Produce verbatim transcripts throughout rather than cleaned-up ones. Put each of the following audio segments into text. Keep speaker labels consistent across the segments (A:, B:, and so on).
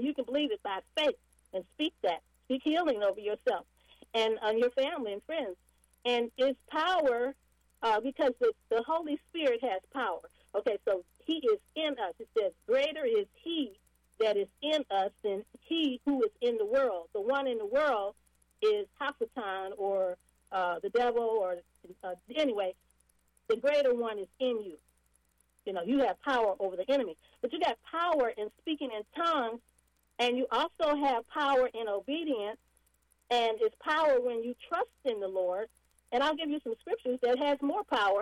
A: you can believe it by faith and speak that. Speak healing over yourself and on your family and friends. And it's power uh, because the, the Holy Spirit has power. Okay, so he is in us. It says, greater is he that is in us than he who is in the world. The one in the world is Hasatan or uh, the devil or, uh, anyway, the greater one is in you. You know, you have power over the enemy. But you got power in speaking in tongues, and you also have power in obedience, and it's power when you trust in the Lord. And I'll give you some scriptures that has more power.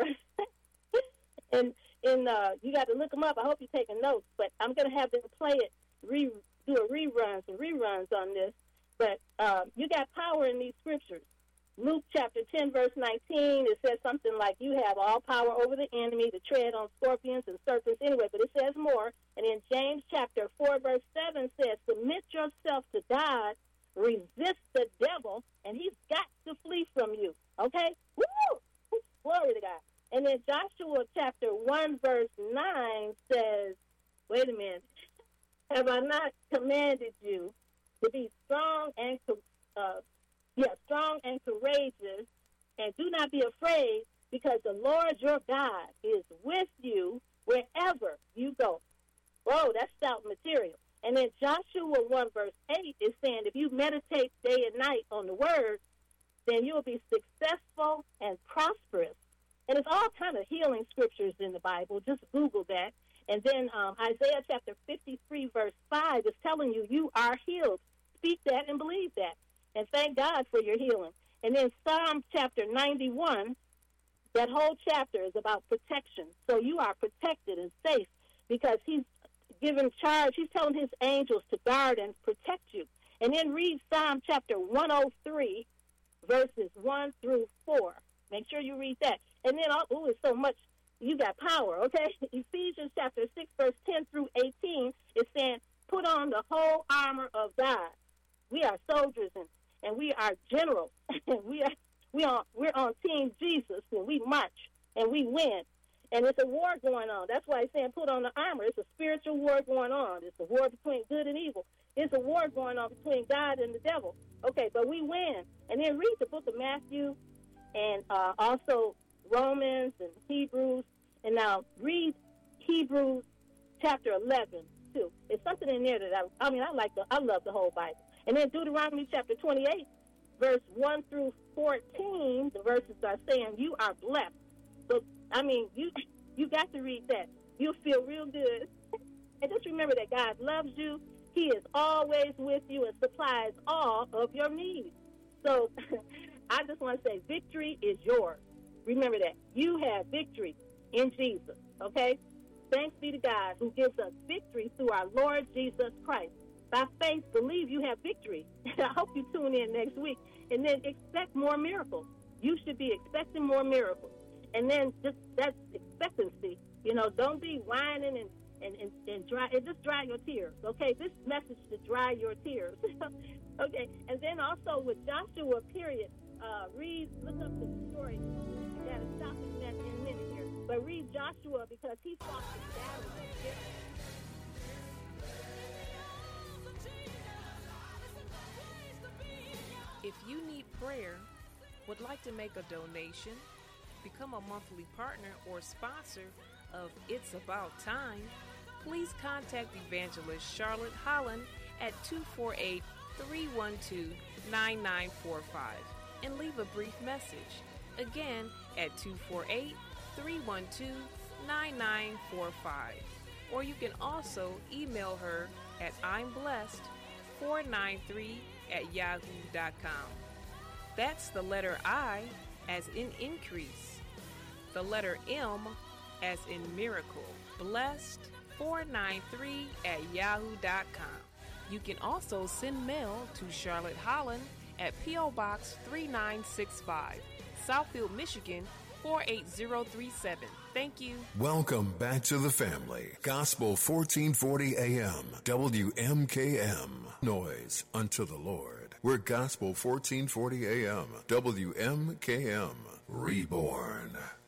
A: and and uh, you got to look them up. I hope you're taking notes. But I'm going to have them play it, re, do a rerun, some reruns on this. But uh, you got power in these scriptures. Luke chapter ten, verse nineteen, it says something like, you have all power over the enemy to tread on scorpions and serpents. Anyway, but it says more. And in James chapter four, verse seven says, submit yourself to God, resist the devil, and he's got to flee from you. Okay? Woo! Glory to God. And then Joshua chapter one, verse nine says, wait a minute, have I not commanded you to be strong and uh, yeah, strong and courageous, and do not be afraid, because the Lord your God is with you wherever you go. Whoa, that's stout material. And then Joshua one, verse eight is saying, if you meditate day and night on the word, then you'll be successful and prosperous. And it's all kind of healing scriptures in the Bible. Just Google that. And then um, Isaiah chapter fifty-three, verse five is telling you, you are healed. Speak that and believe that. And thank God for your healing. And then Psalm chapter ninety-one, that whole chapter is about protection. So you are protected and safe because he's given charge. He's telling his angels to guard and protect you. And then read Psalm chapter one oh three, verses one through four. Make sure you read that. And then, oh, it's so much. You got power, okay? Ephesians chapter six, verse ten through eighteen is saying, put on the whole armor of God. We are soldiers and, and we are generals. we are we are we're on Team Jesus, and we march and we win. And it's a war going on. That's why he's saying put on the armor. It's a spiritual war going on. It's a war between good and evil. It's a war going on between God and the devil. Okay, but we win. And then read the book of Matthew and uh, also Romans and Hebrews. And now read Hebrews chapter eleven too. It's something in there that I I mean I like the I love the whole Bible. And then Deuteronomy chapter twenty-eight, verse one through fourteen, the verses are saying you are blessed. So I mean you you got to read that. You'll feel real good. And just remember that God loves you. He is always with you and supplies all of your needs. So I just want to say victory is yours. Remember that. You have victory in Jesus, okay? Thanks be to God who gives us victory through our Lord Jesus Christ. By faith, believe you have victory. I hope you tune in next week. And then expect more miracles. You should be expecting more miracles. And then just that's expectancy. You know, don't be whining and, and, and, and dry and just dry your tears, okay? This message to dry your tears. Okay, and then also with Joshua, period, uh, read, look up the story. You got to stop in that in a minute here. But read Joshua because he fought the battle of Jericho.
B: If you need prayer, would like to make a donation, become a monthly partner or sponsor of It's About Time, please contact Evangelist Charlotte Holland at two four eight, three one two, nine nine four five and leave a brief message. Again, at two four eight, three one two, nine nine four five. Or you can also email her at I'm blessed four nine three at yahoo dot com. That's the letter I as in increase, the letter M as in miracle, blessed four nine three at yahoo dot com. You can also send mail to Charlotte Holland at P O. Box three nine six five, Southfield, Michigan four eight zero three seven. Thank you.
C: Welcome back to the family. Gospel fourteen forty A M, W M K M. Noise unto the Lord. We're Gospel fourteen forty A M, W M K M. Reborn.